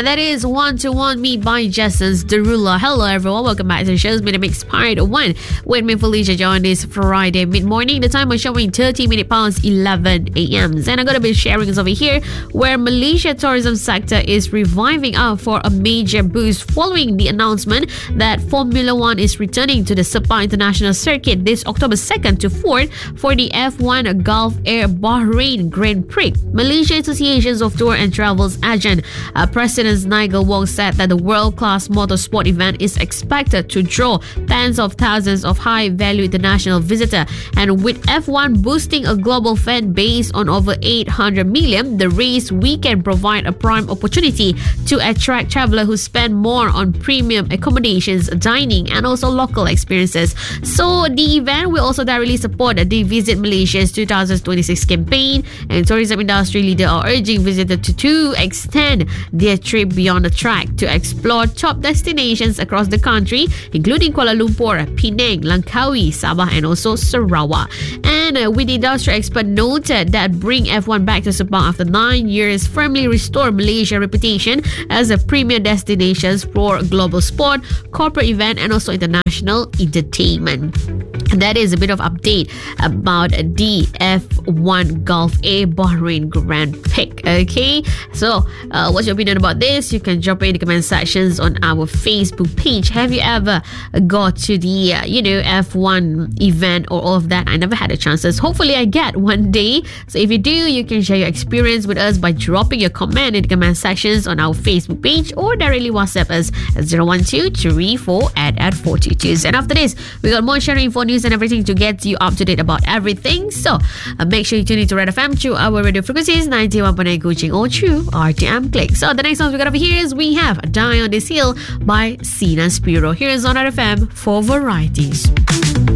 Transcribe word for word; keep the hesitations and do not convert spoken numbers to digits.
And that is One to Want Me by Jessens Derulo. Hello everyone, welcome back to the show's Minute Mix Part one with me, Felicia, on this Friday mid-morning. The time was showing thirty minutes past eleven a.m. And I'm going to be sharing this over here where Malaysia tourism sector is reviving up for a major boost following the announcement that Formula One is returning to the Sepang International Circuit this October second to fourth for the F one Gulf Air Bahrain Grand Prix. Malaysia Associations of Tour and Travels agent uh, President Nigel Wong said that the world-class motorsport event is expected to draw tens of thousands of high-value international visitors. And with F one boosting a global fan base on over eight hundred million, the race weekend provide a prime opportunity to attract travelers who spend more on premium accommodations, dining, and also local experiences. So the event will also directly support the Visit Malaysia's two thousand twenty-six campaign, and tourism industry leaders are urging visitors to, to extend their trip beyond the track to explore top destinations across the country, including Kuala Lumpur, Penang, Langkawi, Sabah, and also Sarawak. And uh, with the industry expert noted that bring F one back to Sepang after nine years firmly restore Malaysia's reputation as a premier destination for global sport, corporate event, and also international entertainment. That is a bit of update about the F one Gulf Air Bahrain Grand Prix. Okay, so uh, what's your opinion about this? You can drop it in the comment sections on our Facebook page. Have you ever got to the uh, you know F one event or all of that? I never had a chance. Hopefully I get one day. So if you do, you can share your experience with us by dropping your comment in the comment sections on our Facebook page or directly WhatsApp us at zero one two three four at at four two two. And after this, we got more sharing info, news and everything to get you up to date about everything. So uh, make sure you tune in to Red F M through our radio frequencies ninety-one point nine Kuching or through R T M Click. So the next song we got over here is we have Die on This Hill by Sina Spiro. Here is on R F M for Varieties.